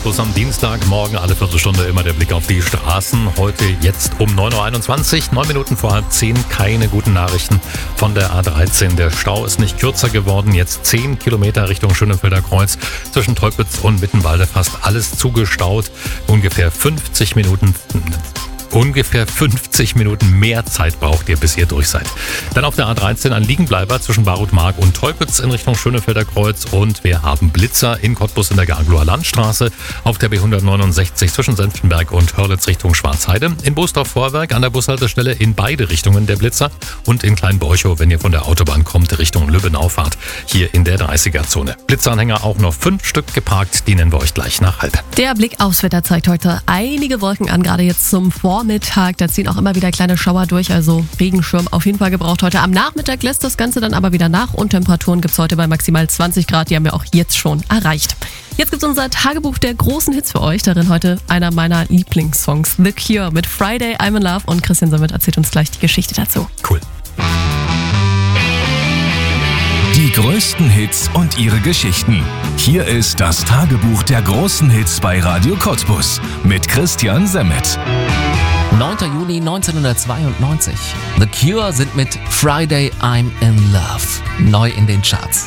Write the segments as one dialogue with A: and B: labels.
A: Cottbus am Dienstagmorgen. Alle Viertelstunde immer der Blick auf die Straßen. Heute jetzt um 9.21 Uhr, 9 Minuten vor halb 10. Keine guten Nachrichten von der A13. Der Stau ist nicht kürzer geworden. Jetzt 10 Kilometer Richtung Schönefelder Kreuz. Zwischen Teupitz und Mittenwalde fast alles zugestaut. Ungefähr 50 Minuten mehr Zeit braucht ihr, bis ihr durch seid. Dann auf der A13 ein Liegenbleiber zwischen Barutmark und Teupitz in Richtung Schönefelder Kreuz. Und wir haben Blitzer in Cottbus in der Garglower Landstraße. Auf der B169 zwischen Senftenberg und Hörlitz Richtung Schwarzheide. In Boosdorf-Vorwerk an der Bushaltestelle in beide Richtungen der Blitzer. Und in Kleinborchow, wenn ihr von der Autobahn kommt, Richtung Lübbenau fahrt, hier in der 30er-Zone. Blitzanhänger auch noch 5 Stück geparkt. Die nennen wir euch gleich nach halb.
B: Der Blick aufs Wetter zeigt heute einige Wolken an, gerade jetzt zum Vormittag. Da ziehen auch immer wieder kleine Schauer durch, also Regenschirm auf jeden Fall gebraucht heute. Am Nachmittag lässt das Ganze dann aber wieder nach und Temperaturen gibt es heute bei maximal 20 Grad. Die haben wir auch jetzt schon erreicht. Jetzt gibt es unser Tagebuch der großen Hits für euch. Darin heute einer meiner Lieblingssongs, The Cure mit Friday, I'm in Love. Und Christian Somit erzählt uns gleich die Geschichte dazu.
A: Cool.
C: Die größten Hits und ihre Geschichten. Hier ist das Tagebuch der großen Hits bei Radio Cottbus mit Christian Semmet.
D: 9. Juli 1992. The Cure sind mit Friday I'm in Love neu in den Charts.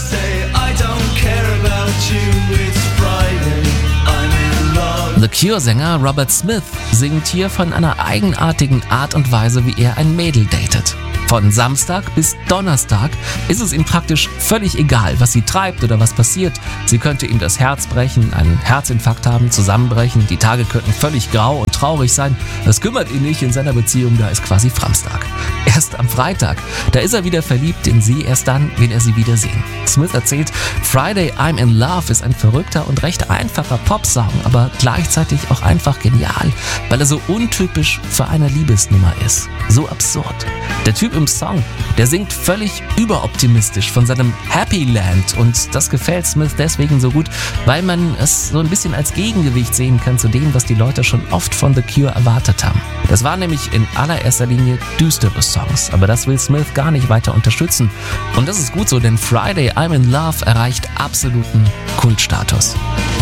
D: The Cure-Sänger Robert Smith singt hier von einer eigenartigen Art und Weise, wie er ein Mädel datet. Von Samstag bis Donnerstag ist es ihm praktisch völlig egal, was sie treibt oder was passiert. Sie könnte ihm das Herz brechen, einen Herzinfarkt haben, zusammenbrechen. Die Tage könnten völlig grau und traurig sein. Das kümmert ihn nicht in seiner Beziehung, da ist quasi Samstag. Erst am Freitag, da ist er wieder verliebt in sie, erst dann will er sie wiedersehen. Smith erzählt, Friday I'm in Love ist ein verrückter und recht einfacher Popsong, aber gleichzeitig auch einfach genial, weil er so untypisch für eine Liebesnummer ist. So absurd. Der Typ im Song, der singt völlig überoptimistisch von seinem Happy Land und das gefällt Smith deswegen so gut, weil man es so ein bisschen als Gegengewicht sehen kann zu dem, was die Leute schon oft von The Cure erwartet haben. Das waren nämlich in allererster Linie düstere Songs, aber das will Smith gar nicht weiter unterstützen. Und das ist gut so, denn Friday I'm in Love erreicht absoluten Kultstatus.